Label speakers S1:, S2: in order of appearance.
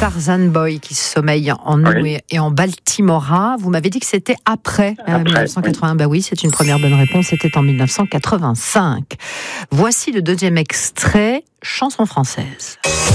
S1: Tarzan Boy qui sommeille en nous et en Baltimora. Vous m'avez dit que c'était après 1980. Oui. Bah oui, c'est une première bonne réponse. C'était en 1985. Voici le deuxième extrait, chanson française.